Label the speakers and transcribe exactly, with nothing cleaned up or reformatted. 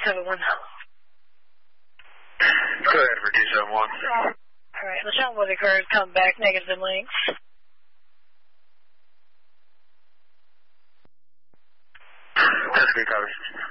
Speaker 1: seven one.
Speaker 2: Go ahead for two seven one.
Speaker 1: All right, let's show what occurred. Come back, negative and links.
Speaker 2: That's good coverage.